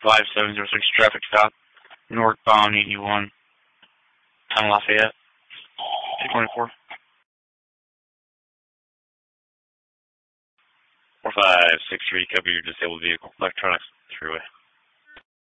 5706 traffic stop, northbound 81, on Lafayette, 224. 4563, cover your disabled vehicle, electronics, throughway.